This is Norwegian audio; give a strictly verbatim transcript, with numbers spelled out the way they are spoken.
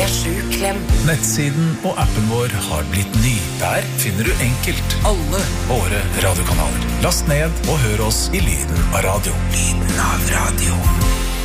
sju klem. Nettsiden og appen vår har blitt ny. Der finner du enkelt alle våre radiokanaler. Last ned og hør oss i lyden av radio. Lyden av radio.